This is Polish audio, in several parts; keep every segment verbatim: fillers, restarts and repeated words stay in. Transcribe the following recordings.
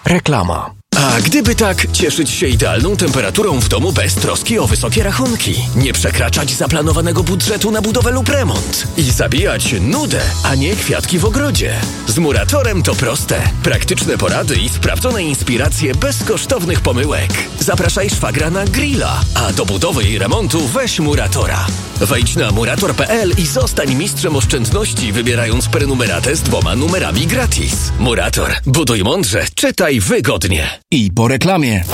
Reklama. A gdyby tak, cieszyć się idealną temperaturą w domu bez troski o wysokie rachunki, nie przekraczać zaplanowanego budżetu na budowę lub remont i zabijać nudę, a nie kwiatki w ogrodzie. Z Muratorem to proste. Praktyczne porady i sprawdzone inspiracje bez kosztownych pomyłek. Zapraszaj szwagra na grilla, a do budowy i remontu weź Muratora. Wejdź na murator kropka p l i zostań mistrzem oszczędności, wybierając prenumeratę z dwoma numerami gratis. Murator. Buduj mądrze, czytaj wygodnie. I po reklamie.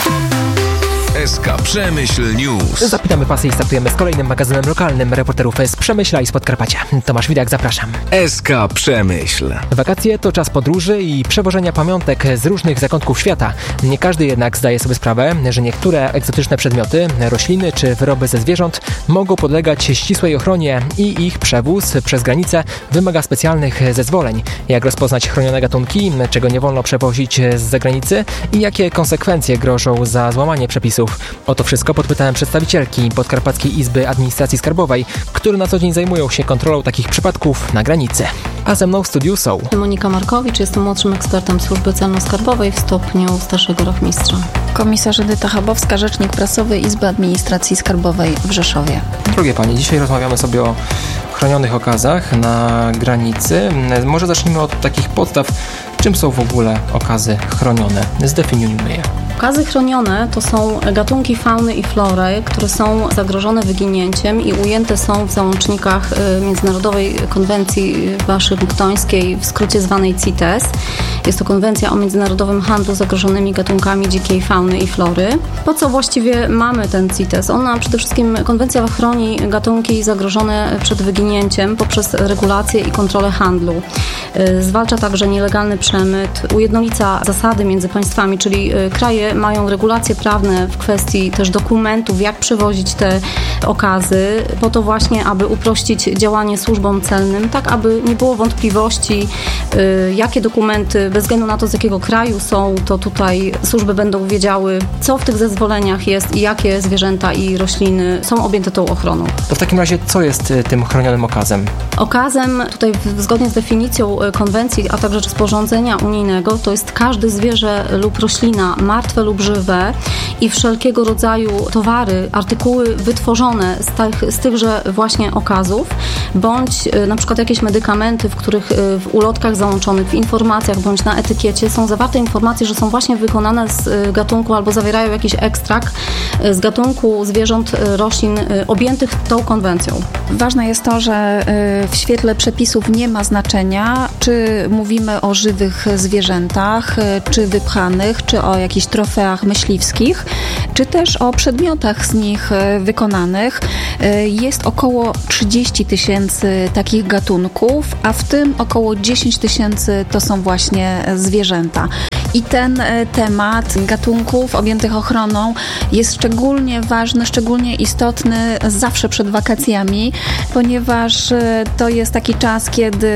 S K Przemyśl News. Zapinamy pasy i startujemy z kolejnym magazynem lokalnym reporterów z Przemyśla i z Podkarpacia. Tomasz Widak, zapraszam. S K Przemyśl. Wakacje to czas podróży i przewożenia pamiątek z różnych zakątków świata. Nie każdy jednak zdaje sobie sprawę, że niektóre egzotyczne przedmioty, rośliny czy wyroby ze zwierząt mogą podlegać ścisłej ochronie i ich przewóz przez granicę wymaga specjalnych zezwoleń. Jak rozpoznać chronione gatunki, czego nie wolno przewozić z zagranicy i jakie konsekwencje grożą za złamanie przepisów? O to wszystko podpytałem przedstawicielki Podkarpackiej Izby Administracji Skarbowej, które na co dzień zajmują się kontrolą takich przypadków na granicy. A ze mną w studiu są Monika Markowicz, jestem młodszym ekspertem Służby Celno-Skarbowej w stopniu starszego rachmistrza. Komisarz Edyta Chabowska, rzecznik prasowy Izby Administracji Skarbowej w Rzeszowie. Drogie Panie, dzisiaj rozmawiamy sobie o chronionych okazach na granicy. Może zacznijmy od takich podstaw. Czym są w ogóle okazy chronione? Zdefiniujmy je. Okazy chronione to są gatunki fauny i flory, które są zagrożone wyginięciem i ujęte są w załącznikach Międzynarodowej Konwencji Waszyngtońskiej, w skrócie zwanej CITES. Jest to konwencja o międzynarodowym handlu zagrożonymi gatunkami dzikiej fauny i flory. Po co właściwie mamy ten CITES? Ona przede wszystkim, konwencja chroni gatunki zagrożone przed wyginięciem poprzez regulację i kontrolę handlu. Zwalcza także nielegalny przemyt, ujednolica zasady między państwami, czyli kraje mają regulacje prawne w kwestii też dokumentów, jak przewozić te okazy, po to właśnie, aby uprościć działanie służbom celnym, tak aby nie było wątpliwości, jakie dokumenty, bez względu na to, z jakiego kraju są, to tutaj służby będą wiedziały, co w tych zezwoleniach jest i jakie zwierzęta i rośliny są objęte tą ochroną. To w takim razie co jest tym chronionym okazem? Okazem, tutaj zgodnie z definicją konwencji, a także rozporządzenia unijnego, to jest każde zwierzę lub roślina martwe lub żywe i wszelkiego rodzaju towary, artykuły wytworzone z, tych, z tychże właśnie okazów, bądź na przykład jakieś medykamenty, w których w ulotkach załączonych, w informacjach bądź na etykiecie są zawarte informacje, że są właśnie wykonane z gatunku albo zawierają jakiś ekstrakt z gatunku zwierząt, roślin objętych tą konwencją. Ważne jest to, że w świetle przepisów nie ma znaczenia, czy mówimy o żywych zwierzętach, czy wypchanych, czy o jakichś trofeach myśliwskich, czy też o przedmiotach z nich wykonanych. Jest około trzydzieści tysięcy takich gatunków, a w tym około dziesięć tysięcy to są właśnie zwierzęta. I ten temat gatunków objętych ochroną jest szczególnie ważny, szczególnie istotny zawsze przed wakacjami, ponieważ to jest taki czas, kiedy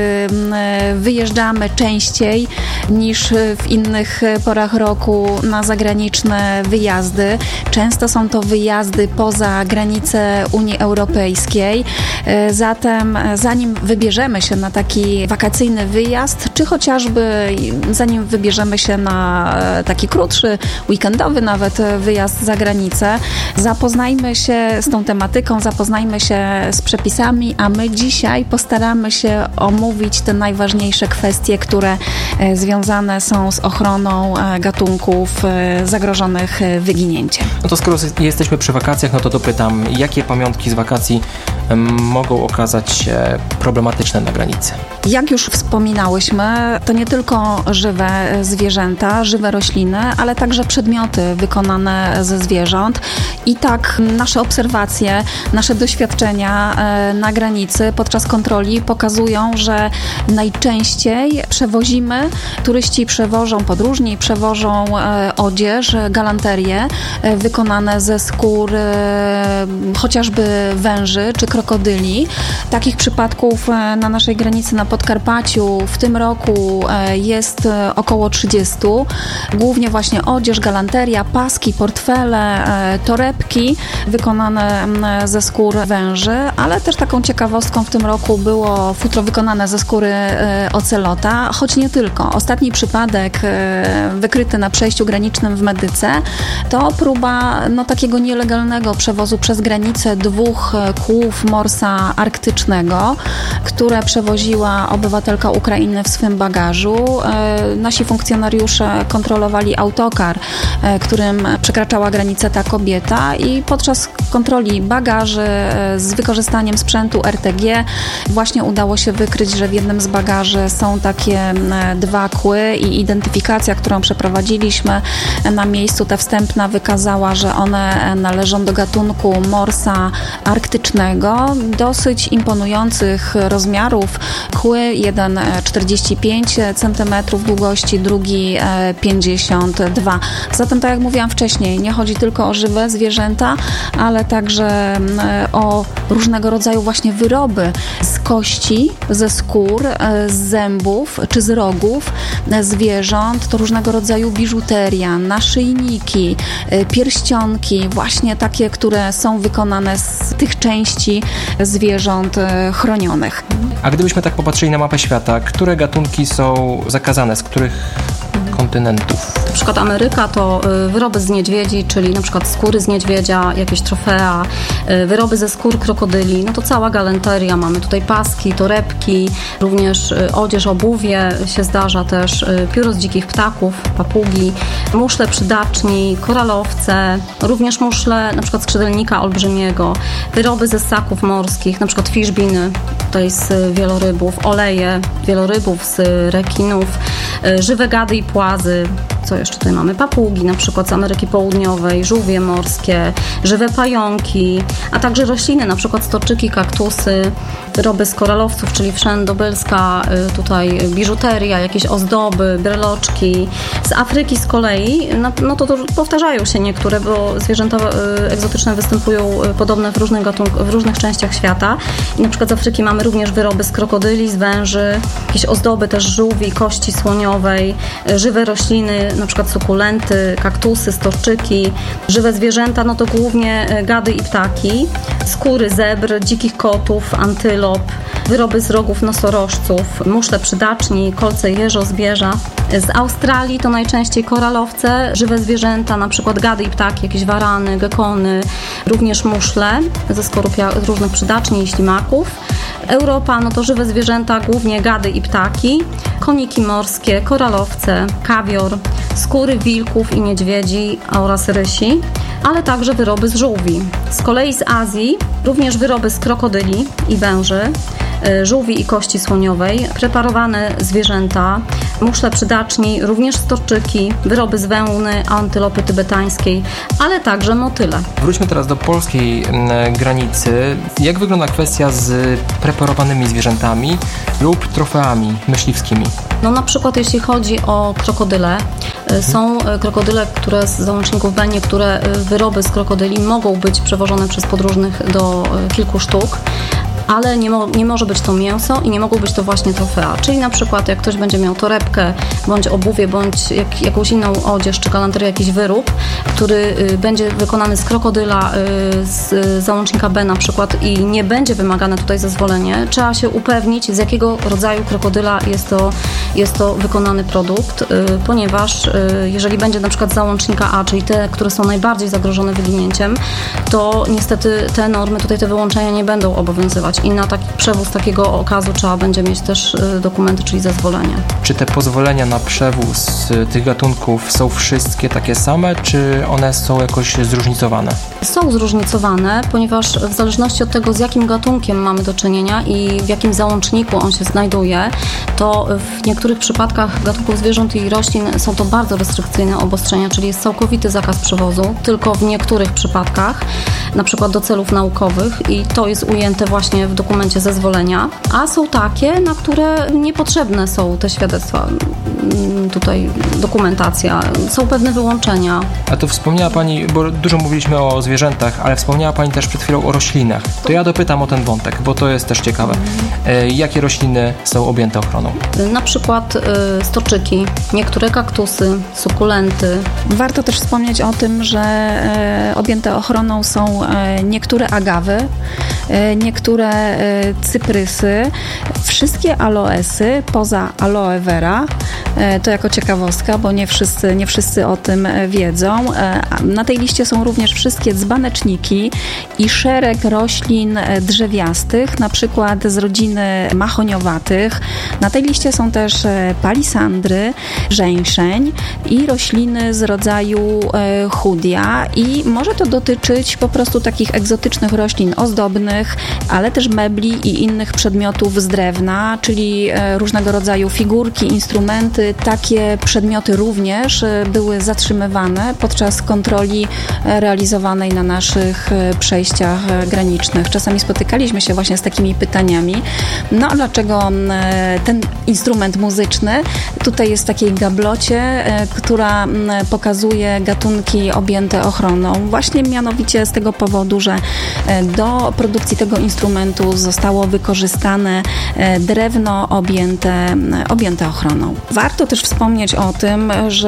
wyjeżdżamy częściej niż w innych porach roku na zagraniczne wyjazdy. Często są to wyjazdy poza granice Unii Europejskiej. Zatem zanim wybierzemy się na taki wakacyjny wyjazd, czy chociażby zanim wybierzemy się na taki krótszy, weekendowy nawet wyjazd za granicę, zapoznajmy się z tą tematyką, zapoznajmy się z przepisami, a my dzisiaj postaramy się omówić te najważniejsze kwestie, które związane są z ochroną gatunków zagrożonych wyginięciem. No to skoro jesteśmy przy wakacjach, no to dopytam, jakie pamiątki z wakacji mogą okazać się problematyczne na granicy? Jak już wspominałyśmy, to nie tylko żywe zwierzęta, żywe rośliny, ale także przedmioty wykonane ze zwierząt. I tak nasze obserwacje, nasze doświadczenia na granicy podczas kontroli pokazują, że najczęściej przewozimy, turyści przewożą, podróżni przewożą odzież, galanterie wykonane ze skór chociażby węży czy krokodyli. Takich przypadków na naszej granicy na Podkarpaciu w tym roku jest około trzydzieści. Głównie właśnie odzież, galanteria, paski, portfele, torebki wykonane ze skór węży, ale też taką ciekawostką w tym roku było futro wykonane ze skóry ocelota, choć nie tylko. Ostatni przypadek wykryty na przejściu granicznym w Medyce to próba no, takiego nielegalnego przewozu przez granicę dwóch kłów morsa arktycznego, które przewoziła obywatelka Ukrainy w swym bagażu. Nasi funkcjonariusze kontrolowali autokar, którym przekraczała granicę ta kobieta i podczas kontroli bagaży z wykorzystaniem sprzętu R T G właśnie udało się wykryć, że w jednym z bagaży są takie dwa kły i identyfikacja, którą przeprowadziliśmy na miejscu, ta wstępna wykazała, że one należą do gatunku morsa arktycznego, dosyć imponujących rozmiarów. Kły, jeden czterdzieści pięć centymetrów długości, drugi pięćdziesiąt dwa. Zatem, tak jak mówiłam wcześniej, nie chodzi tylko o żywe zwierzęta, ale także o różnego rodzaju właśnie wyroby z kości, ze skór, z zębów czy z rogów zwierząt. To różnego rodzaju biżuteria, naszyjniki, pierścionki, właśnie takie, które są wykonane z tych części zwierząt chronionych. A gdybyśmy tak popatrzyli na mapę świata, które gatunki są zakazane, z których kontynentów? Na przykład Ameryka to wyroby z niedźwiedzi, czyli na przykład skóry z niedźwiedzia, jakieś trofea, wyroby ze skór krokodyli, no to cała galanteria. Mamy tutaj paski, torebki, również odzież, obuwie się zdarza też, pióro z dzikich ptaków, papugi, muszle przydaczni, koralowce, również muszle na przykład skrzydelnika olbrzymiego, wyroby ze ssaków morskich, na przykład fiszbiny, tutaj z wielorybów, oleje wielorybów, z rekinów, żywe gady i płazy. Co jeszcze tutaj mamy? Papugi, na przykład z Ameryki Południowej, żółwie morskie, żywe pająki, a także rośliny, na przykład storczyki, kaktusy, wyroby z koralowców, czyli wszędobylska, tutaj biżuteria, jakieś ozdoby, breloczki. Z Afryki z kolei, no, no to, to powtarzają się niektóre, bo zwierzęta egzotyczne występują podobne w różnych gatunkach, w różnych częściach świata. I na przykład z Afryki mamy również wyroby z krokodyli, z węży, jakieś ozdoby też żółwi, kości słoniowej, żywe rośliny, na przykład sukulenty, kaktusy, storczyki, żywe zwierzęta, no to głównie gady i ptaki, skóry zebr, dzikich kotów, antylop, wyroby z rogów nosorożców, muszle przydaczni, kolce jeżozbierza. Z Australii to najczęściej koralowce, żywe zwierzęta, na przykład gady i ptaki, jakieś warany, gekony, również muszle ze skorupia różnych przydaczni i ślimaków. Europa, no to żywe zwierzęta, głównie gady i ptaki, koniki morskie, koralowce, kawior, skóry wilków i niedźwiedzi oraz rysi, ale także wyroby z żółwi. Z kolei z Azji również wyroby z krokodyli i węży, żółwi i kości słoniowej, preparowane zwierzęta, muszle przydaczni, również storczyki, wyroby z wełny, antylopy tybetańskiej, ale także motyle. Wróćmy teraz do polskiej granicy. Jak wygląda kwestia z preparowanymi zwierzętami lub trofeami myśliwskimi? No na przykład jeśli chodzi o krokodyle, są krokodyle, które z załączników B, niektóre wyroby z krokodyli mogą być przewożone przez podróżnych do kilku sztuk, ale nie, mo- nie może być to mięso i nie mogą być to właśnie trofea. Czyli na przykład jak ktoś będzie miał torebkę, bądź obuwie, bądź jak, jakąś inną odzież, czy galanterię, jakiś wyrób, który y, będzie wykonany z krokodyla, y, z załącznika B na przykład i nie będzie wymagane tutaj zezwolenie, trzeba się upewnić, z jakiego rodzaju krokodyla jest to, jest to wykonany produkt, y, ponieważ y, jeżeli będzie na przykład z załącznika A, czyli te, które są najbardziej zagrożone wyginięciem, to niestety te normy, tutaj te wyłączenia nie będą obowiązywać. I na taki przewóz takiego okazu trzeba będzie mieć też dokumenty, czyli zezwolenie. Czy te pozwolenia na przewóz tych gatunków są wszystkie takie same, czy one są jakoś zróżnicowane? Są zróżnicowane, ponieważ w zależności od tego, z jakim gatunkiem mamy do czynienia i w jakim załączniku on się znajduje, to w niektórych przypadkach gatunków zwierząt i roślin są to bardzo restrykcyjne obostrzenia, czyli jest całkowity zakaz przewozu, tylko w niektórych przypadkach, na przykład do celów naukowych i to jest ujęte właśnie w dokumencie zezwolenia, a są takie, na które niepotrzebne są te świadectwa. tutaj dokumentacja. Są pewne wyłączenia. A to wspomniała Pani, bo dużo mówiliśmy o zwierzętach, ale wspomniała Pani też przed chwilą o roślinach. To ja dopytam o ten wątek, bo to jest też ciekawe. E, jakie rośliny są objęte ochroną? Na przykład y, stoczyki, niektóre kaktusy, sukulenty. Warto też wspomnieć o tym, że e, objęte ochroną są e, niektóre agawy, e, niektóre e, cyprysy, wszystkie aloesy poza aloe vera. E, to jako ciekawostka, bo nie wszyscy, nie wszyscy o tym wiedzą. E, na tej liście są również wszystkie dzbaneczniki i szereg roślin drzewiastych, na przykład z rodziny mahoniowatych. Na tej liście są też palisandry, żeńszeń i rośliny z rodzaju e, chudia i może to dotyczyć po prostu takich egzotycznych roślin ozdobnych, ale też mebli i innych przedmiotów z drewna, czyli e, różnego rodzaju figurki, instrumenty. Takie przedmioty również e, były zatrzymywane podczas kontroli e, realizowanej na naszych e, przejściach e, granicznych. Czasami spotykaliśmy się właśnie z takimi pytaniami, no a dlaczego e, ten instrument muzyczny tutaj jest w takiej gablocie, e, która m, pokazuje gatunki objęte ochroną. Właśnie mianowicie z tego powodu, że e, do produkcji tego instrumentu zostało wykorzystane e, drewno objęte, e, objęte ochroną. Warto też wspomnieć o tym, że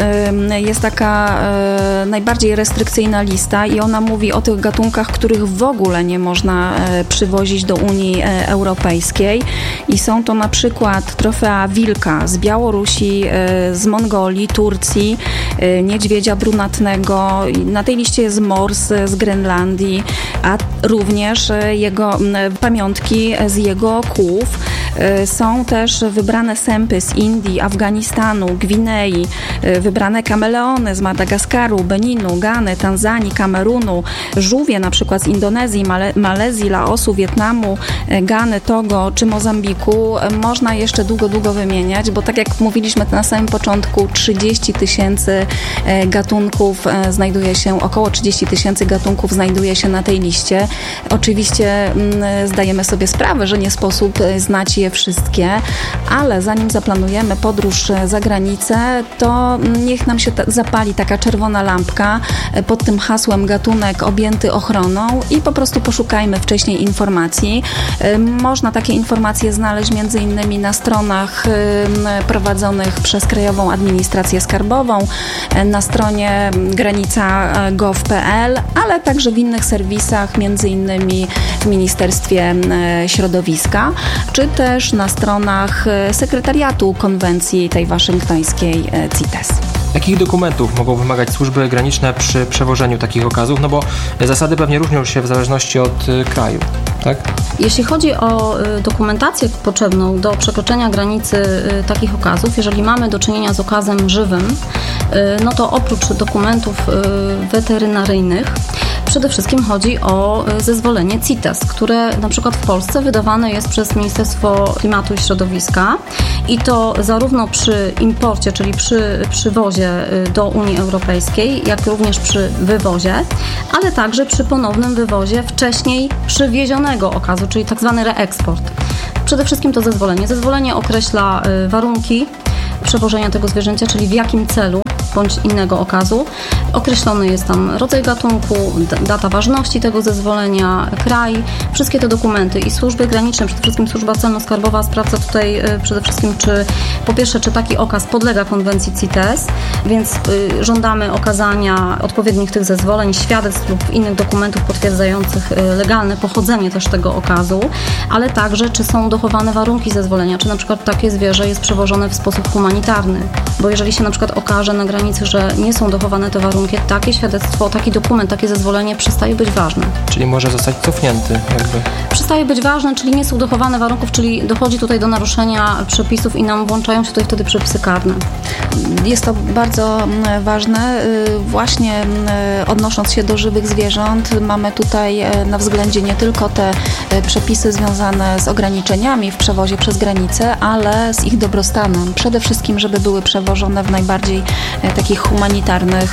e, jest taka e, najbardziej restrykcyjna lista i ona mówi o tych gatunkach, których w ogóle nie można e, przywozić do Unii e, Europejskiej i są to na przykład trofea wilka z Białorusi, e, z Mongolii, Turcji, e, niedźwiedzia brunatnego. Na tej liście jest mors z Grenlandii, a również e, jego m, pamiątki z jego kłów. E, są też wybrane sępy z Indii, Afganistanu, Gwinei, e, wybrane kameleony z Madagaskaru, Beninu, Gany, Tanzanii, Kamerunu, żółwie na przykład z Indonezji, Male- Malezji, Laosu, Wietnamu, e, Gany, Togo czy Mozambiku. E, można jeszcze długo, długo wymieniać, bo tak jak mówiliśmy na samym początku, trzydzieści tysięcy e, gatunków e, znajduje się, około trzydzieści tysięcy gatunków znajduje się na tej liście. Oczywiście m, zdajemy sobie sprawę, że nie sposób e, znać je wszystkie, ale zanim zaplanujemy podróż e, za granicę, to m, niech nam się ta, zapali taka czerwona lampka e, pod tym hasłem gatunek objęty ochroną i po prostu poszukajmy wcześniej informacji. E, można takie informacje znaleźć między innymi na stronach e, prowadzonych przez Krajową Administrację Skarbową, e, na stronie granica kropka gov kropka p l, ale także w innych serwisach, między innymi w Ministerstwie e, Środowiska, czy też na stronach e, Sekretariatu Konwencji tej waszyngtońskiej e, C I T E S. Jakich dokumentów mogą wymagać służby graniczne przy przewożeniu takich okazów? No bo zasady pewnie różnią się w zależności od y, kraju, tak? Jeśli chodzi o y, dokumentację potrzebną do przekroczenia granicy y, takich okazów, jeżeli mamy do czynienia z okazem żywym, y, no to oprócz dokumentów y, weterynaryjnych przede wszystkim chodzi o zezwolenie C I T E S, które na przykład w Polsce wydawane jest przez Ministerstwo Klimatu i Środowiska i to zarówno przy imporcie, czyli przy przywozie do Unii Europejskiej, jak również przy wywozie, ale także przy ponownym wywozie wcześniej przywiezionego okazu, czyli tak zwany reeksport. Przede wszystkim to zezwolenie. Zezwolenie określa warunki przewożenia tego zwierzęcia, czyli w jakim celu bądź innego okazu. Określony jest tam rodzaj gatunku, data ważności tego zezwolenia, kraj, wszystkie te dokumenty i służby graniczne, przede wszystkim służba celno-skarbowa sprawdza tutaj y, przede wszystkim, czy po pierwsze, czy taki okaz podlega konwencji C I T E S, więc y, żądamy okazania odpowiednich tych zezwoleń, świadectw lub innych dokumentów potwierdzających y, legalne pochodzenie też tego okazu, ale także, czy są dochowane warunki zezwolenia, czy na przykład takie zwierzę jest przewożone w sposób humanitarny, bo jeżeli się na przykład okaże na granicy, że nie są dochowane te warunki, takie świadectwo, taki dokument, takie zezwolenie przestaje być ważne. Czyli może zostać cofnięty jakby. Przestaje być ważne, czyli nie są dochowane warunków, czyli dochodzi tutaj do naruszenia przepisów i nam włączają się tutaj wtedy przepisy karne. Jest to bardzo ważne. Właśnie odnosząc się do żywych zwierząt, mamy tutaj na względzie nie tylko te przepisy związane z ograniczeniami w przewozie przez granicę, ale z ich dobrostanem. Przede wszystkim, żeby były przewożone w najbardziej takich humanitarnych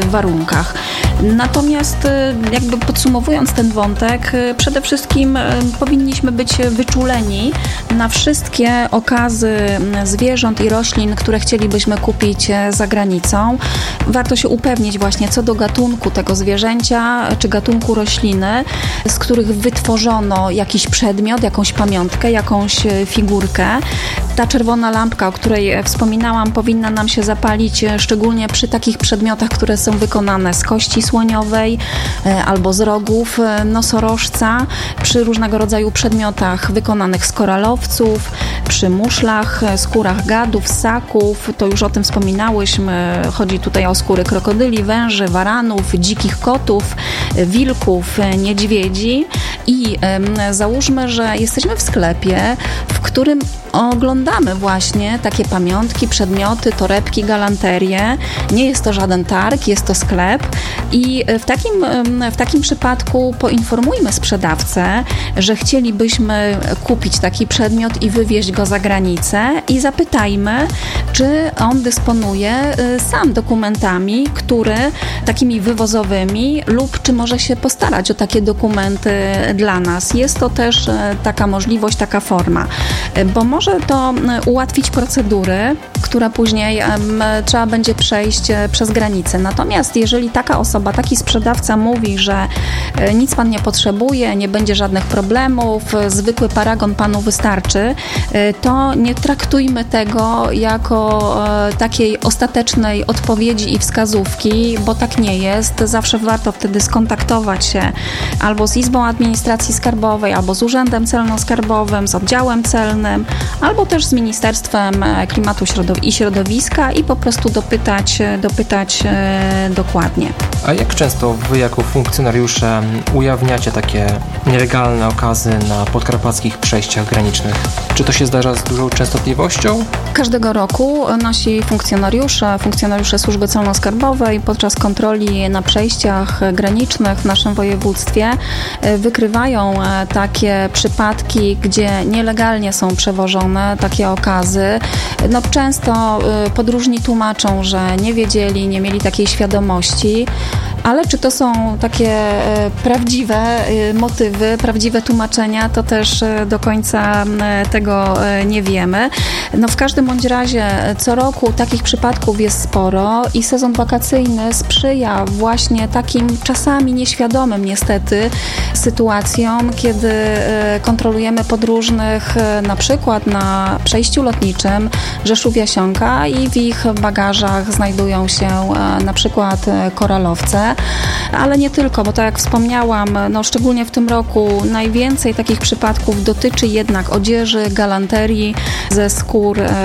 warunkach. Natomiast jakby podsumowując ten wątek, przede wszystkim powinniśmy być wyczuleni na wszystkie okazy zwierząt i roślin, które chcielibyśmy kupić za granicą. Warto się upewnić właśnie co do gatunku tego zwierzęcia czy gatunku rośliny, z których wytworzono jakiś przedmiot, jakąś pamiątkę, jakąś figurkę. Ta czerwona lampka, o której wspominałam, powinna nam się zapalić szczególnie przy takich przedmiotach, które są wykonane z kości słoniowej albo z rogów nosorożca, przy różnego rodzaju przedmiotach wykonanych z koralowców, przy muszlach, skórach gadów, ssaków. To już o tym wspominałyśmy. Chodzi tutaj o skóry krokodyli, węży, waranów, dzikich kotów, wilków, niedźwiedzi. I e, załóżmy, że jesteśmy w sklepie, w którym oglądamy właśnie takie pamiątki, przedmioty, torebki, galanterie. Nie jest to żaden targ, jest to sklep i w takim, w takim przypadku poinformujmy sprzedawcę, że chcielibyśmy kupić taki przedmiot i wywieźć go za granicę i zapytajmy, czy on dysponuje sam dokumentami, które takimi wywozowymi lub czy może się postarać o takie dokumenty dla nas. Jest to też taka możliwość, taka forma, bo może to ułatwić procedury, która później um, trzeba będzie przejść przez granicę. Natomiast jeżeli taka osoba, taki sprzedawca mówi, że e, nic pan nie potrzebuje, nie będzie żadnych problemów, zwykły paragon panu wystarczy, e, to nie traktujmy tego jako e, takiej ostatecznej odpowiedzi i wskazówki, bo tak nie jest. Zawsze warto wtedy skontaktować się albo z Izbą Administracji Skarbowej, albo z Urzędem Celno-Skarbowym, z Oddziałem Celnym, albo też z Ministerstwem Klimatu i Środowiska i po prostu dopytać, dopytać e, dokładnie. A jak często wy jako funkcjonariusze ujawniacie takie nielegalne okazy na podkarpackich przejściach granicznych? Czy to się zdarza z dużą częstotliwością? Każdego roku nasi funkcjonariusze, funkcjonariusze Służby Celno-Skarbowej podczas kontroli na przejściach granicznych w naszym województwie wykrywają takie przypadki, gdzie nielegalnie są przewożone takie okazy. No, często podróżni tłumaczą, że nie wiedzieli, nie mieli takiej świadomości, ale czy to są takie e, prawdziwe e, motywy, prawdziwe tłumaczenia, to też e, do końca e, tego e, nie wiemy. No w każdym bądź razie co roku takich przypadków jest sporo i sezon wakacyjny sprzyja właśnie takim czasami nieświadomym niestety sytuacjom, kiedy e, kontrolujemy podróżnych e, na przykład na przejściu lotniczym Rzeszów-Jasionka i w ich bagażach znajdują się e, na przykład e, koralowce. Ale nie tylko, bo tak jak wspomniałam, no szczególnie w tym roku najwięcej takich przypadków dotyczy jednak odzieży, galanterii ze skór e,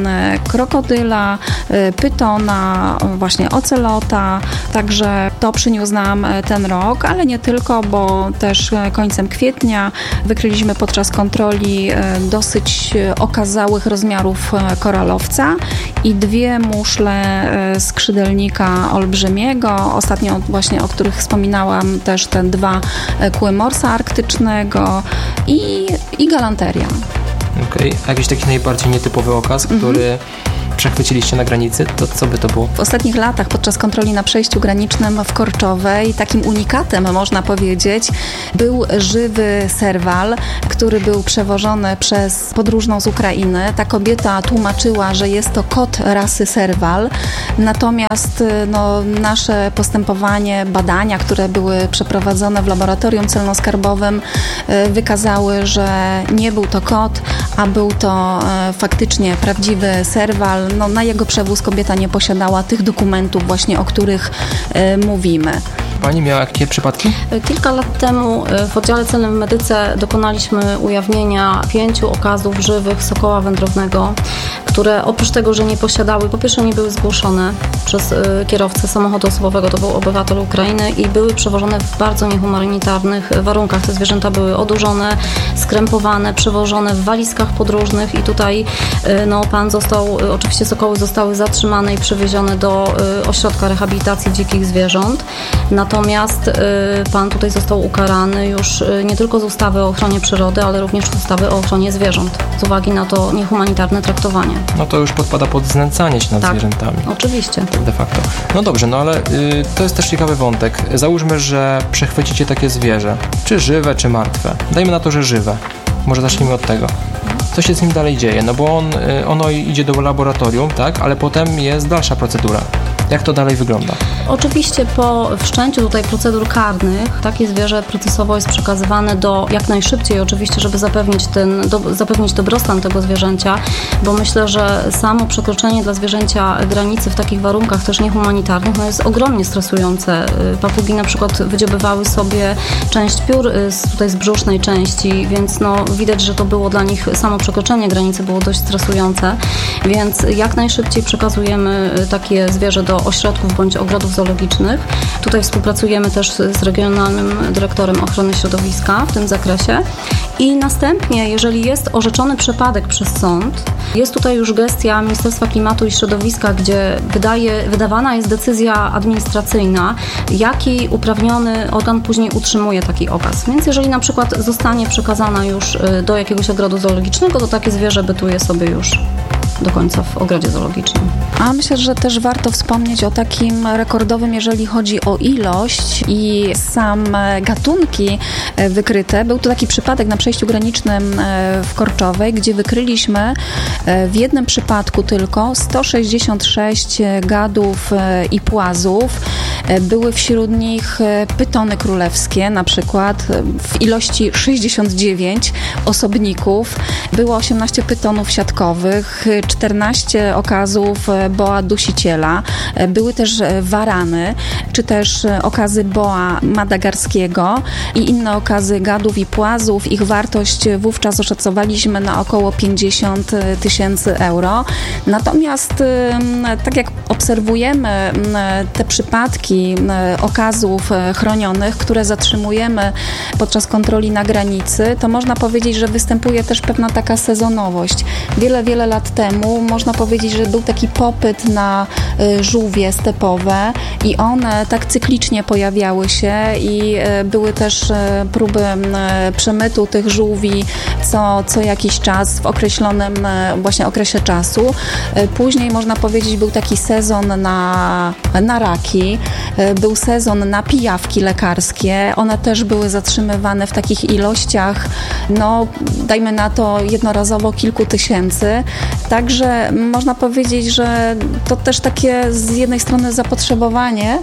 krokodyla, e, pytona, właśnie ocelota, także to przyniósł nam ten rok, ale nie tylko, bo też końcem kwietnia wykryliśmy podczas kontroli e, dosyć okazałych rozmiarów koralowca i dwie muszle e, skrzydelnika olbrzymiego, ostatnio właśnie o których wspominałam, też te dwa kły morsa arktycznego i, i galanteria. Okej, okay. A jakiś taki najbardziej nietypowy okaz, mm-hmm. który przechwyciliście na granicy, to co by to było? W ostatnich latach podczas kontroli na przejściu granicznym w Korczowej takim unikatem, można powiedzieć, był żywy serwal, który był przewożony przez podróżną z Ukrainy. Ta kobieta tłumaczyła, że jest to kot rasy serwal, natomiast no, nasze postępowanie, badania, które były przeprowadzone w laboratorium celno-skarbowym, wykazały, że nie był to kot, a był to faktycznie prawdziwy serwal. No, na jego przewóz kobieta nie posiadała tych dokumentów właśnie, o których y, mówimy. Pani miała jakie przypadki? Kilka lat temu w oddziale celnym w Medyce dokonaliśmy ujawnienia pięciu okazów żywych sokoła wędrownego, które oprócz tego, że nie posiadały, po pierwsze nie były zgłoszone przez kierowcę samochodu osobowego, to był obywatel Ukrainy i były przewożone w bardzo niehumanitarnych warunkach. Te zwierzęta były odurzone, skrępowane, przewożone w walizkach podróżnych i tutaj no, pan został, oczywiście sokoły zostały zatrzymane i przewiezione do ośrodka rehabilitacji dzikich zwierząt. Natomiast Natomiast y, pan tutaj został ukarany już y, nie tylko z ustawy o ochronie przyrody, ale również z ustawy o ochronie zwierząt, z uwagi na to niehumanitarne traktowanie. No to już podpada pod znęcanie się nad tak, zwierzętami. Oczywiście. De facto. No dobrze, no ale y, to jest też ciekawy wątek. Załóżmy, że przechwycicie takie zwierzę. Czy żywe, czy martwe. Dajmy na to, że żywe. Może zacznijmy od tego. Co się z nim dalej dzieje? No bo on, ono idzie do laboratorium, tak? Ale potem jest dalsza procedura. Jak to dalej wygląda? Oczywiście po wszczęciu tutaj procedur karnych takie zwierzę procesowo jest przekazywane do jak najszybciej oczywiście, żeby zapewnić, ten, do, zapewnić dobrostan tego zwierzęcia, bo myślę, że samo przekroczenie dla zwierzęcia granicy w takich warunkach też niehumanitarnych no jest ogromnie stresujące. Papugi na przykład wydziobywały sobie część piór z, tutaj z brzusznej części, więc no widać, że to było dla nich, samo przekroczenie granicy było dość stresujące, więc jak najszybciej przekazujemy takie zwierzę do ośrodków bądź ogrodów zoologicznych. Tutaj współpracujemy też z Regionalnym Dyrektorem Ochrony Środowiska w tym zakresie i następnie, jeżeli jest orzeczony przypadek przez sąd, jest tutaj już gestia Ministerstwa Klimatu i Środowiska, gdzie wydaje, wydawana jest decyzja administracyjna, jaki uprawniony organ później utrzymuje taki okaz. Więc jeżeli na przykład zostanie przekazana już do jakiegoś ogrodu zoologicznego, to takie zwierzę bytuje sobie już do końca w ogrodzie zoologicznym. A myślę, że też warto wspomnieć o takim rekordowym, jeżeli chodzi o ilość i sam gatunki wykryte. Był to taki przypadek na przejściu granicznym w Korczowej, gdzie wykryliśmy w jednym przypadku tylko sto sześćdziesiąt sześć gadów i płazów. Były wśród nich pytony królewskie, na przykład w ilości sześćdziesiąt dziewięć osobników. Było osiemnaście pytonów siatkowych, czternaście okazów boa dusiciela. Były też warany, czy też okazy boa madagarskiego i inne okazy gadów i płazów. Ich wartość wówczas oszacowaliśmy na około pięćdziesiąt tysięcy euro. Natomiast tak jak obserwujemy te przypadki okazów chronionych, które zatrzymujemy podczas kontroli na granicy, to można powiedzieć, że występuje też pewna taka sezonowość. Wiele, wiele lat temu można powiedzieć, że był taki popyt na żółwie stepowe i one tak cyklicznie pojawiały się i były też próby przemytu tych żółwi co, co jakiś czas w określonym właśnie okresie czasu. Później można powiedzieć, był taki sezon na, na raki, był sezon na pijawki lekarskie. One też były zatrzymywane w takich ilościach, no dajmy na to jednorazowo kilku tysięcy. Także można powiedzieć, że to też takie z jednej strony zapotrzebowanie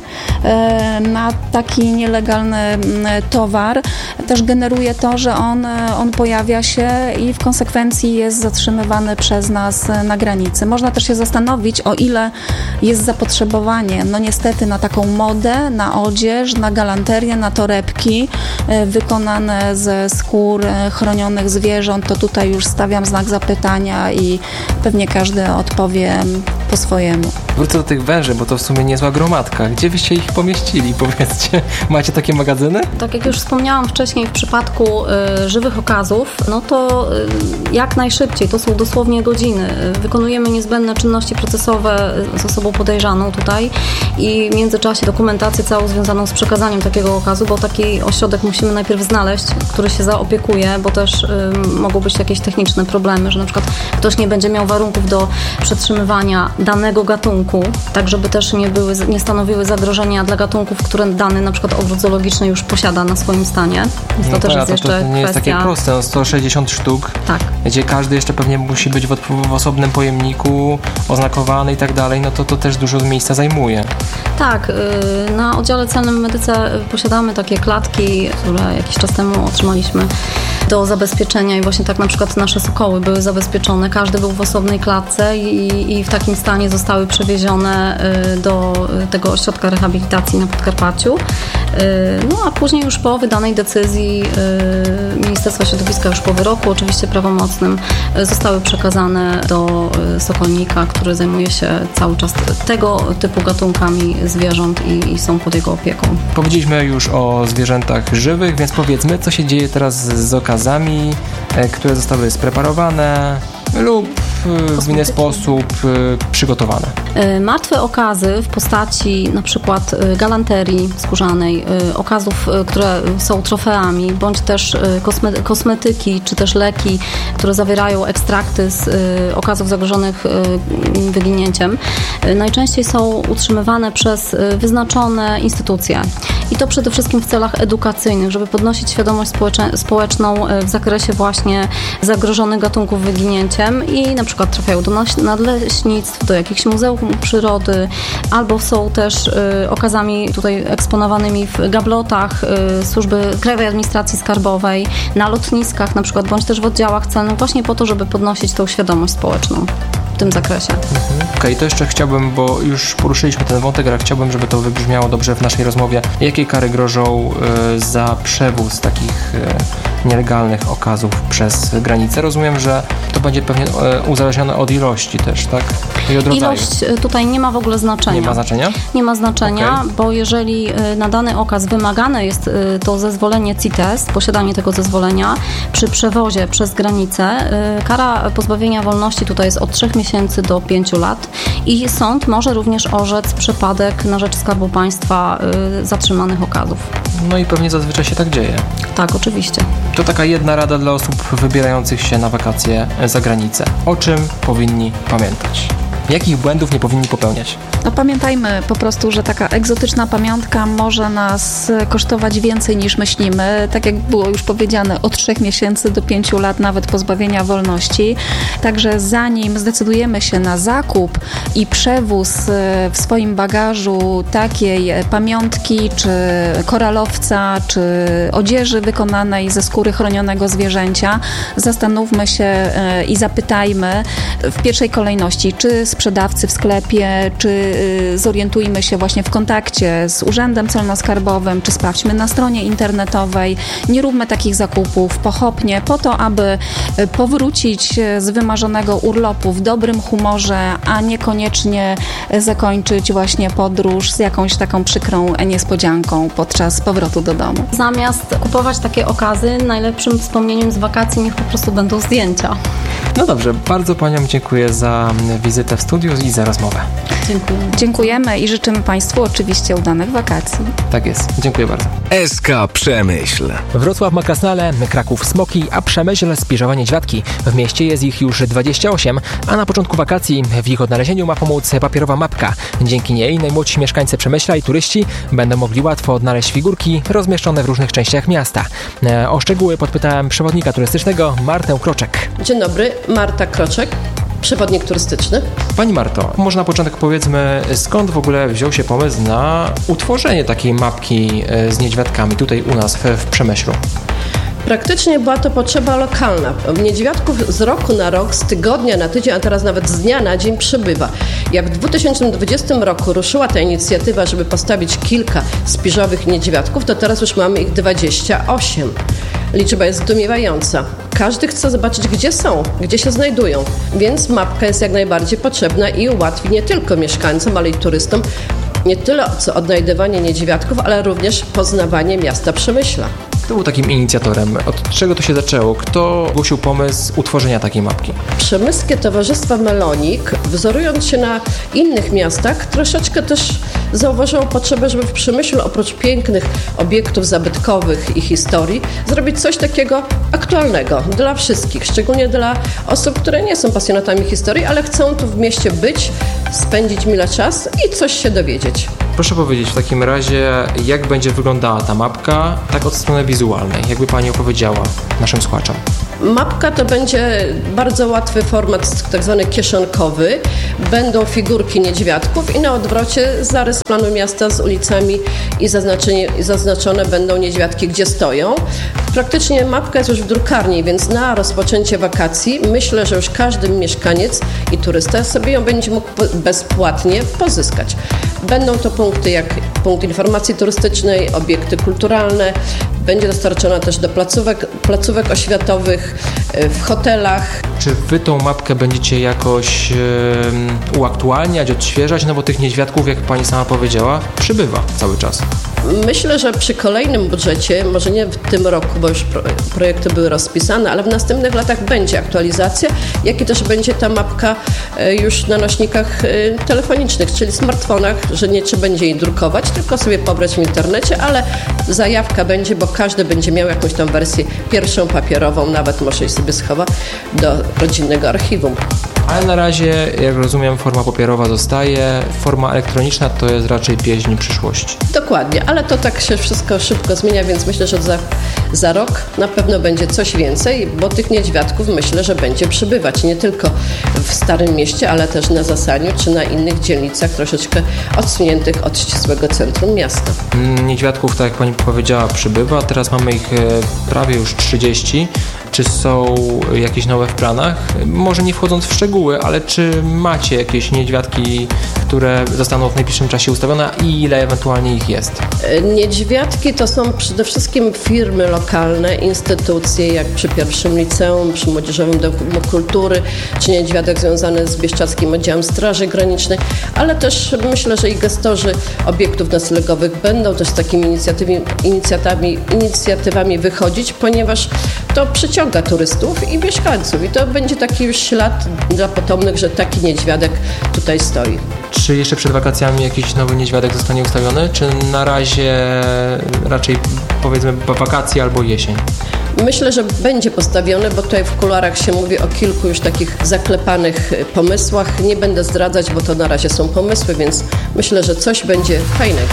na taki nielegalny towar też generuje to, że on, on pojawia się i w konsekwencji jest zatrzymywany przez nas na granicy. Można też się zastanowić, o ile jest zapotrzebowanie, no niestety na taką modę, na odzież, na galanterię, na torebki wykonane ze skór chronionych zwierząt, to tutaj już stawiam znak zapytania i pewnie każdy odpowie po swojemu. Wrócę do tych węży, bo to w sumie niezła gromadka. Gdzie wyście ich pomieścili, powiedzcie? Macie takie magazyny? Tak jak już wspomniałam wcześniej, w przypadku y, żywych okazów, no to y, jak najszybciej, to są dosłownie godziny. Wykonujemy niezbędne czynności procesowe z osobą podejrzaną tutaj i w międzyczasie dokumentację całą związaną z przekazaniem takiego okazu, bo taki ośrodek musimy najpierw znaleźć, który się zaopiekuje, bo też y, mogą być jakieś techniczne problemy, że na przykład ktoś nie będzie miał warunków do przetrzymywania danego gatunku, tak żeby też nie były, nie stanowiły zagrożenia dla gatunków, które dany na przykład ogród zoologiczny już posiada na swoim stanie. Więc to no też tak, jest to, jeszcze to nie kwestia... jest takie proste, no sto sześćdziesiąt sztuk, tak. Gdzie każdy jeszcze pewnie musi być w, w osobnym pojemniku, oznakowany i tak dalej, no to to też dużo miejsca zajmuje. Tak, na oddziale celnym w Medyce posiadamy takie klatki, które jakiś czas temu otrzymaliśmy do zabezpieczenia i właśnie tak na przykład nasze sokoły były zabezpieczone, każdy był w osobnej klatce i, i w takim stanie zostały przewiezione do tego ośrodka rehabilitacji na Podkarpaciu. No a później już po wydanej decyzji Ministerstwa Środowiska, już po wyroku oczywiście prawomocnym, zostały przekazane do sokolnika, który zajmuje się cały czas tego typu gatunkami zwierząt i, i są pod jego opieką. Powiedzieliśmy już o zwierzętach żywych, więc powiedzmy, co się dzieje teraz z okazami, które zostały spreparowane, lub w inny sposób przygotowane. Martwe okazy w postaci na przykład galanterii skórzanej, okazów, które są trofeami, bądź też kosme- kosmetyki, czy też leki, które zawierają ekstrakty z okazów zagrożonych wyginięciem, najczęściej są utrzymywane przez wyznaczone instytucje. I to przede wszystkim w celach edukacyjnych, żeby podnosić świadomość społecze- społeczną w zakresie właśnie zagrożonych gatunków wyginięciem i na przykład trafiają do nadleśnictw, do jakichś muzeów przyrody, albo są też y, okazami tutaj eksponowanymi w gablotach y, służby Krajowej Administracji Skarbowej, na lotniskach na przykład, bądź też w oddziałach celnych, właśnie po to, żeby podnosić tą świadomość społeczną w tym zakresie. Mhm. Okej, okay, to jeszcze chciałbym, bo już poruszyliśmy ten wątek, ale chciałbym, żeby to wybrzmiało dobrze w naszej rozmowie. Jakie kary grożą y, za przewóz takich y, nielegalnych okazów przez granicę? Rozumiem, że to będzie pewnie y, uzależnione od ilości też, tak? I od rodzaju. Ilość tutaj nie ma w ogóle znaczenia. Nie ma znaczenia? Nie ma znaczenia, okay. bo jeżeli y, na dany okaz wymagane jest y, to zezwolenie C I T E S, posiadanie tego zezwolenia przy przewozie przez granicę, y, kara pozbawienia wolności tutaj jest od trzech miesięcy do pięciu lat i sąd może również orzec przypadek na rzecz Skarbu Państwa y, zatrzymanych okazów. No i pewnie zazwyczaj się tak dzieje. Tak, oczywiście. To taka jedna rada dla osób wybierających się na wakacje za granicę. O czym powinni pamiętać? Jakich błędów nie powinni popełniać? No pamiętajmy po prostu, że taka egzotyczna pamiątka może nas kosztować więcej niż myślimy. Tak jak było już powiedziane, od trzech miesięcy do pięciu lat nawet pozbawienia wolności. Także zanim zdecydujemy się na zakup i przewóz w swoim bagażu takiej pamiątki, czy koralowca, czy odzieży wykonanej ze skóry chronionego zwierzęcia, zastanówmy się i zapytajmy w pierwszej kolejności, czy sprzedawcy w sklepie, czy zorientujmy się właśnie w kontakcie z Urzędem Celno-Skarbowym, czy sprawdźmy na stronie internetowej. Nie róbmy takich zakupów pochopnie, po to, aby powrócić z wymarzonego urlopu w dobrym humorze, a niekoniecznie zakończyć właśnie podróż z jakąś taką przykrą niespodzianką podczas powrotu do domu. Zamiast kupować takie okazy, najlepszym wspomnieniem z wakacji niech po prostu będą zdjęcia. No dobrze, bardzo Paniom dziękuję za wizytę w studiu i za rozmowę. Dziękuję. Dziękujemy i życzymy Państwu oczywiście udanych wakacji. Tak jest, dziękuję bardzo. S K Przemyśl. Wrocław ma Krasnale, Kraków Smoki, a Przemyśl Spiżowa Niedźwiadki. W mieście jest ich już dwadzieścia osiem, a na początku wakacji w ich odnalezieniu ma pomóc papierowa mapka. Dzięki niej najmłodsi mieszkańcy Przemyśla i turyści będą mogli łatwo odnaleźć figurki rozmieszczone w różnych częściach miasta. O szczegóły podpytałem przewodnika turystycznego Martę Kroczek. Dzień dobry, Marta Kroczek, przewodnik turystyczny. Pani Marto, może na początek powiedzmy, skąd w ogóle wziął się pomysł na utworzenie takiej mapki z niedźwiadkami tutaj u nas w, w Przemyślu? Praktycznie była to potrzeba lokalna. Niedźwiadków z roku na rok, z tygodnia na tydzień, a teraz nawet z dnia na dzień przybywa. Jak w dwa tysiące dwudziestym roku ruszyła ta inicjatywa, żeby postawić kilka spiżowych niedźwiadków, to teraz już mamy ich dwadzieścia osiem. Liczba jest zdumiewająca. Każdy chce zobaczyć, gdzie są, gdzie się znajdują, więc mapka jest jak najbardziej potrzebna i ułatwi nie tylko mieszkańcom, ale i turystom nie tyle co odnajdywanie niedźwiadków, ale również poznawanie miasta Przemyśla. Kto był takim inicjatorem? Od czego to się zaczęło? Kto zgłosił pomysł utworzenia takiej mapki? Przemyskie Towarzystwo Melonik, wzorując się na innych miastach, troszeczkę też zauważyło potrzebę, żeby w Przemyślu oprócz pięknych obiektów zabytkowych i historii zrobić coś takiego aktualnego dla wszystkich, szczególnie dla osób, które nie są pasjonatami historii, ale chcą tu w mieście być, spędzić mile czas i coś się dowiedzieć. Proszę powiedzieć w takim razie, jak będzie wyglądała ta mapka, tak od strony wizualnej, jakby Pani opowiedziała naszym słuchaczom. Mapka to będzie bardzo łatwy format, tak zwany kieszonkowy. Będą figurki niedźwiadków i na odwrocie zarys planu miasta z ulicami i zaznaczone będą niedźwiadki, gdzie stoją. Praktycznie mapka jest już w drukarni, więc na rozpoczęcie wakacji myślę, że już każdy mieszkaniec i turysta sobie ją będzie mógł bezpłatnie pozyskać. Będą to punkty jak punkt informacji turystycznej, obiekty kulturalne. Będzie dostarczona też do placówek, placówek oświatowych, w hotelach. Czy Wy tą mapkę będziecie jakoś e, uaktualniać, odświeżać? No bo tych niedźwiadków, jak Pani sama powiedziała, przybywa cały czas. Myślę, że przy kolejnym budżecie, może nie w tym roku, bo już pro, projekty były rozpisane, ale w następnych latach będzie aktualizacja, jak i też będzie ta mapka już na nośnikach telefonicznych, czyli smartfonach, że nie trzeba będzie jej drukować, tylko sobie pobrać w internecie, ale zajawka będzie, bo każdy będzie miał jakąś tam wersję pierwszą papierową, nawet może i sobie schowa do rodzinnego archiwum. Ale na razie, jak rozumiem, forma papierowa zostaje, forma elektroniczna to jest raczej pieśń przyszłości. Dokładnie, ale to tak się wszystko szybko zmienia, więc myślę, że za, za rok na pewno będzie coś więcej, bo tych niedźwiadków myślę, że będzie przybywać nie tylko w Starym Mieście, ale też na Zasaniu czy na innych dzielnicach troszeczkę odsuniętych od ścisłego centrum miasta. Niedźwiadków, tak jak pani powiedziała, przybywa, teraz mamy ich prawie już trzydzieści. Czy są jakieś nowe w planach? Może nie wchodząc w szczegóły, ale czy macie jakieś niedźwiadki, które zostaną w najbliższym czasie ustawione i ile ewentualnie ich jest? Niedźwiadki to są przede wszystkim firmy lokalne, instytucje, jak przy pierwszym liceum, przy Młodzieżowym Domu Kultury, czy niedźwiadek związany z Bieszczadzkim Oddziałem Straży Granicznej, ale też myślę, że i gestorzy obiektów noclegowych będą też z takimi inicjatywami, inicjatywami, inicjatywami wychodzić, ponieważ to przyciąga turystów i mieszkańców i to będzie taki już ślad dla potomnych, że taki niedźwiadek tutaj stoi. Czy jeszcze przed wakacjami jakiś nowy niedźwiadek zostanie ustawiony, czy na razie raczej powiedzmy wakacje albo jesień? Myślę, że będzie postawiony, bo tutaj w kuluarach się mówi o kilku już takich zaklepanych pomysłach. Nie będę zdradzać, bo to na razie są pomysły, więc myślę, że coś będzie fajnego.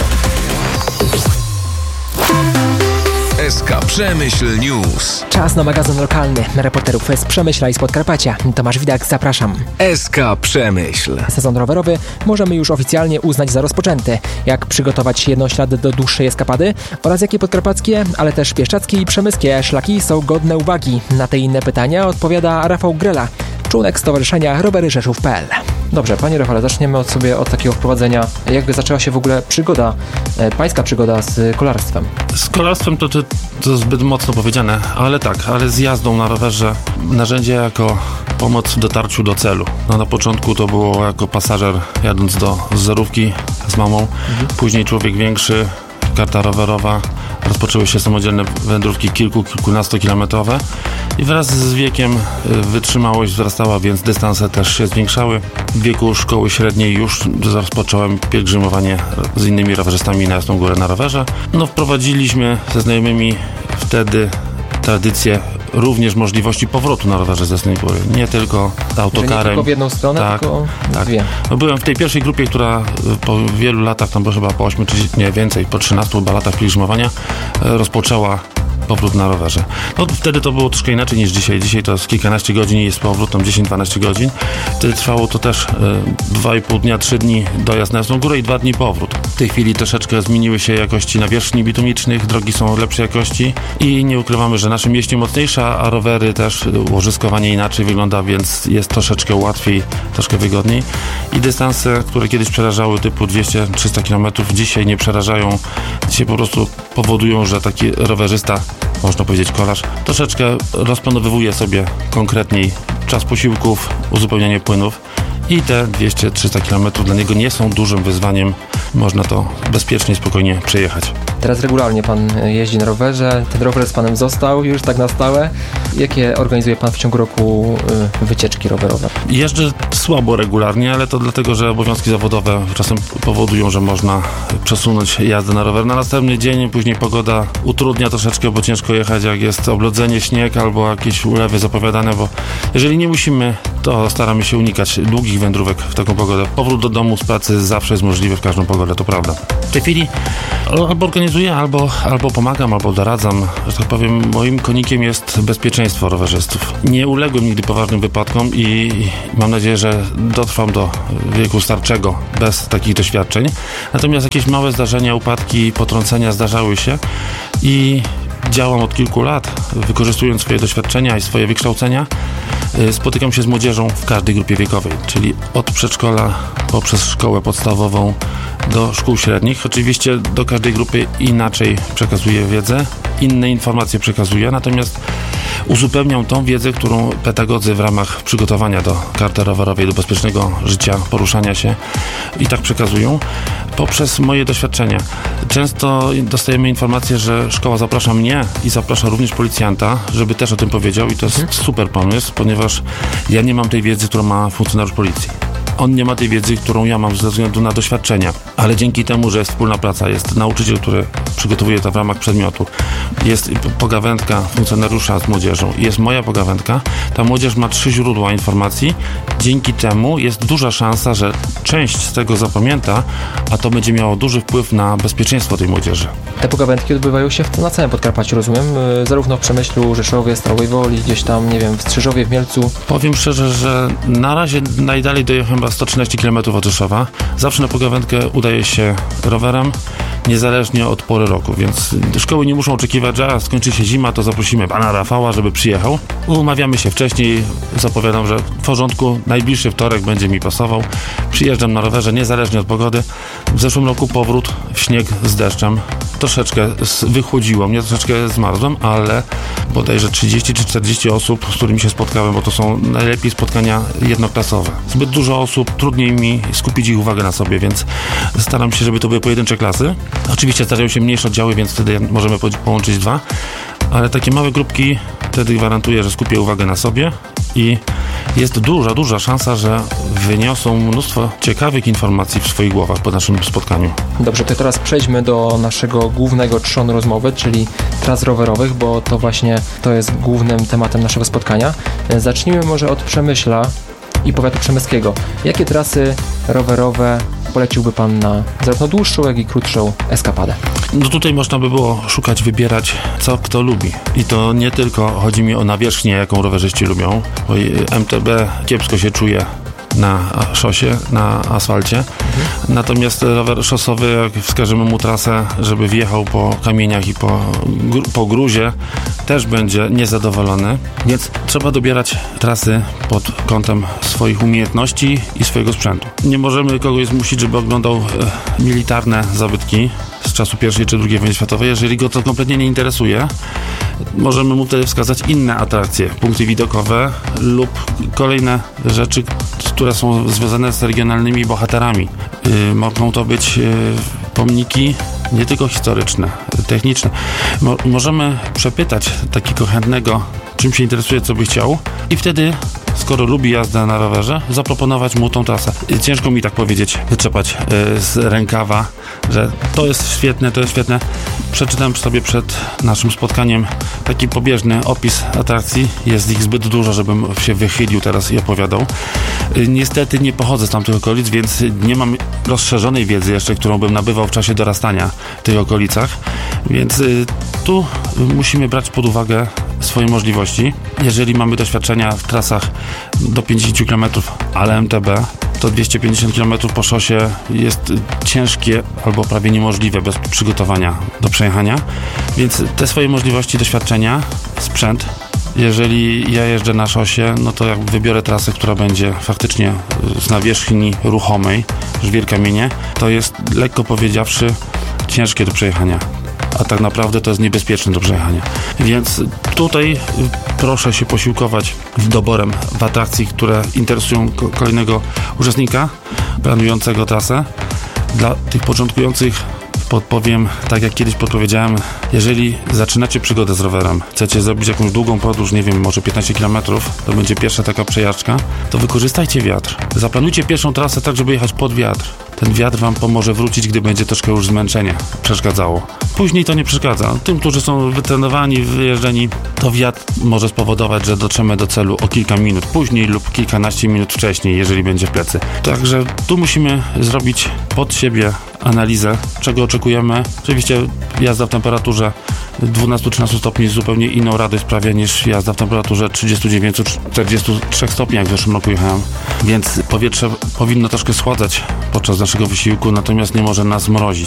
S K Przemyśl News. Czas na magazyn lokalny reporterów z Przemyśla i z Podkarpacia. Tomasz Widak, zapraszam. S K Przemyśl. Sezon rowerowy możemy już oficjalnie uznać za rozpoczęty. Jak przygotować jednoślad do dłuższej eskapady oraz jakie podkarpackie, ale też bieszczadzkie i przemyskie szlaki są godne uwagi? Na te inne pytania odpowiada Rafał Grela, członek Stowarzyszenia Rowery Rzeszów kropka pe el. Dobrze, panie Rafale, zaczniemy od sobie od takiego wprowadzenia. Jak zaczęła się w ogóle przygoda, e, pańska przygoda z kolarstwem? Z kolarstwem to, to, to zbyt mocno powiedziane, ale tak, ale z jazdą na rowerze narzędzie jako pomoc w dotarciu do celu. No, na początku to było jako pasażer jadąc do zerówki z mamą, mhm. Później człowiek większy, karta rowerowa, rozpoczęły się samodzielne wędrówki kilku, kilkunastokilometrowe i wraz z wiekiem wytrzymałość wzrastała, więc dystanse też się zwiększały. W wieku szkoły średniej już rozpocząłem pielgrzymowanie z innymi rowerzystami na Jasną Górę na rowerze. No, wprowadziliśmy ze znajomymi wtedy tradycję również możliwości powrotu na rowerze ze Jasnej Góry. Nie tylko autokarem. Nie tylko w jedną stronę, tak, tylko tak. dwie. No, byłem w tej pierwszej grupie, która po wielu latach, tam chyba po ośmiu, czy nie więcej, po trzynastu chyba latach pielgrzymowania rozpoczęła powrót na rowerze. No wtedy to było troszkę inaczej niż dzisiaj. Dzisiaj to jest kilkanaście godzin i jest powrót, tam dziesięć dwanaście godzin. Wtedy trwało to też dwa i pół dnia, trzy dni dojazd na Jasną Górę i dwa dni powrót. W tej chwili troszeczkę zmieniły się jakości nawierzchni bitumicznych, drogi są lepszej jakości i nie ukrywamy, że nasze mieście mocniejsze, a rowery też, łożyskowanie inaczej wygląda, więc jest troszeczkę łatwiej, troszkę wygodniej. I dystanse, które kiedyś przerażały typu dwieście trzysta kilometrów, dzisiaj nie przerażają. Dzisiaj po prostu powodują, że taki rowerzysta, można powiedzieć kolarz, troszeczkę rozplanowywuje sobie konkretniej czas posiłków, uzupełnianie płynów i te dwieście trzysta kilometrów dla niego nie są dużym wyzwaniem. Można to bezpiecznie, spokojnie przejechać. Teraz regularnie pan jeździ na rowerze, ten rower z panem został już tak na stałe. Jakie organizuje pan w ciągu roku wycieczki rowerowe? Jeżdżę słabo regularnie, ale to dlatego, że obowiązki zawodowe czasem powodują, że można przesunąć jazdę na rower na następny dzień, później pogoda utrudnia troszeczkę, bo ciężko jechać, jak jest oblodzenie, śnieg albo jakieś ulewy zapowiadane, bo jeżeli nie musimy, to staramy się unikać długich wędrówek w taką pogodę. Powrót do domu z pracy zawsze jest możliwy w każdą pogodę, to prawda. W tej chwili albo organizuję, albo, albo pomagam, albo doradzam. Że tak powiem, moim konikiem jest bezpieczeństwo rowerzystów. Nie uległem nigdy poważnym wypadkom i mam nadzieję, że dotrwam do wieku starczego bez takich doświadczeń. Natomiast jakieś małe zdarzenia, upadki, potrącenia zdarzały się i działam od kilku lat, wykorzystując swoje doświadczenia i swoje wykształcenia. Spotykam się z młodzieżą w każdej grupie wiekowej, czyli od przedszkola poprzez szkołę podstawową do szkół średnich. Oczywiście do każdej grupy inaczej przekazuję wiedzę, inne informacje przekazuję, natomiast uzupełniam tą wiedzę, którą pedagodzy w ramach przygotowania do karty rowerowej, do bezpiecznego życia, poruszania się i tak przekazują poprzez moje doświadczenia. Często dostajemy informację, że szkoła zaprasza mnie i zaprasza również policjanta, żeby też o tym powiedział i to jest super pomysł, ponieważ ja nie mam tej wiedzy, którą ma funkcjonariusz policji. On nie ma tej wiedzy, którą ja mam ze względu na doświadczenia, ale dzięki temu, że jest wspólna praca, jest nauczyciel, który przygotowuje to w ramach przedmiotu, jest pogawędka funkcjonariusza z młodzieżą, jest moja pogawędka, ta młodzież ma trzy źródła informacji, dzięki temu jest duża szansa, że część z tego zapamięta, a to będzie miało duży wpływ na bezpieczeństwo tej młodzieży. Te pogawędki odbywają się w, na całym Podkarpaciu, rozumiem, zarówno w Przemyślu, Rzeszowie, Starowej Woli, gdzieś tam, nie wiem, w Strzyżowie, w Mielcu. Powiem szczerze, że na razie najdalej dojechałem chyba sto trzynaście kilometrów od Rzeszowa. Zawsze na pogawędkę udaje się rowerem, niezależnie od pory roku, więc szkoły nie muszą oczekiwać, że a, skończy się zima, to zaprosimy pana Rafała, żeby przyjechał. Umawiamy się wcześniej, zapowiadam, że w porządku, najbliższy wtorek będzie mi pasował. Przyjeżdżam na rowerze, niezależnie od pogody. W zeszłym roku powrót w śnieg z deszczem. Troszeczkę wychłodziło mnie, troszeczkę zmarzłem, ale bodajże trzydzieści czy czterdzieści osób, z którymi się spotkałem, bo to są najlepiej spotkania jednoklasowe. Zbyt dużo osób, trudniej mi skupić ich uwagę na sobie, więc staram się, żeby to były pojedyncze klasy. Oczywiście zdarzają się mniejsze oddziały, więc wtedy możemy połączyć dwa, ale takie małe grupki wtedy gwarantuję, że skupię uwagę na sobie i jest duża, duża szansa, że wyniosą mnóstwo ciekawych informacji w swoich głowach po naszym spotkaniu. Dobrze, to teraz przejdźmy do naszego głównego trzonu rozmowy, czyli tras rowerowych, bo to właśnie to jest głównym tematem naszego spotkania. Zacznijmy może od Przemyśla i powiatu przemyskiego. Jakie trasy rowerowe poleciłby Pan na zarówno dłuższą, jak i krótszą eskapadę? No tutaj można by było szukać, wybierać, co kto lubi. I to nie tylko chodzi mi o nawierzchnię, jaką rowerzyści lubią, bo M T B kiepsko się czuje na szosie, na asfalcie. Mhm. Natomiast rower szosowy, jak wskażemy mu trasę, żeby wjechał po kamieniach i po, po gruzie, też będzie niezadowolony. Więc trzeba dobierać trasy pod kątem swoich umiejętności i swojego sprzętu. Nie możemy kogoś zmusić, żeby oglądał e, militarne zabytki z czasu pierwszej czy drugiej wojny światowej. Jeżeli go to kompletnie nie interesuje, możemy mu wtedy wskazać inne atrakcje, punkty widokowe lub kolejne rzeczy, które są związane z regionalnymi bohaterami. Yy, mogą to być yy, pomniki nie tylko historyczne, techniczne. Mo- możemy przepytać takiego chętnego, czym się interesuje, co by chciał i wtedy, skoro lubi jazdę na rowerze, zaproponować mu tą trasę. Ciężko mi tak powiedzieć, wytrzepać yy, z rękawa, że to jest świetne, to jest świetne. Przeczytałem sobie przed naszym spotkaniem taki pobieżny opis atrakcji. Jest ich zbyt dużo, żebym się wychylił teraz i opowiadał. Yy, niestety nie pochodzę z tamtych okolic, więc nie mam rozszerzonej wiedzy jeszcze, którą bym nabywał w czasie dorastania w tych okolicach. Więc yy, tu musimy brać pod uwagę swoje możliwości. Jeżeli mamy doświadczenia w trasach do pięćdziesiąt kilometrów, ale M T B, to dwieście pięćdziesiąt kilometrów po szosie jest ciężkie albo prawie niemożliwe bez przygotowania do przejechania. Więc te swoje możliwości, doświadczenia, sprzęt. Jeżeli ja jeżdżę na szosie, no to jak wybiorę trasę, która będzie faktycznie z nawierzchni ruchomej, żwir kamienie, to jest, lekko powiedziawszy, ciężkie do przejechania. A tak naprawdę to jest niebezpieczne do przejechania. Więc tutaj proszę się posiłkować doborem w atrakcji, które interesują kolejnego uczestnika planującego trasę. Dla tych początkujących podpowiem, tak jak kiedyś podpowiedziałem, jeżeli zaczynacie przygodę z rowerem, chcecie zrobić jakąś długą podróż, nie wiem, może piętnaście kilometrów, to będzie pierwsza taka przejażdżka, to wykorzystajcie wiatr. Zaplanujcie pierwszą trasę tak, żeby jechać pod wiatr. Ten wiatr wam pomoże wrócić, gdy będzie troszkę już zmęczenie przeszkadzało. Później to nie przeszkadza. Tym, którzy są wytrenowani, wyjeżdżeni, to wiatr może spowodować, że dotrzemy do celu o kilka minut później lub kilkanaście minut wcześniej, jeżeli będzie w plecy. Także tu musimy zrobić pod siebie analizę, czego oczekujemy. Oczywiście jazda w temperaturze dwanaście do trzynastu stopni jest zupełnie inną radość sprawia niż jazda w temperaturze trzydzieści dziewięć do czterdziestu trzech stopni, jak w zeszłym roku jechałem. Więc powietrze powinno troszkę schładzać podczas naszego wysiłku, natomiast nie może nas mrozić.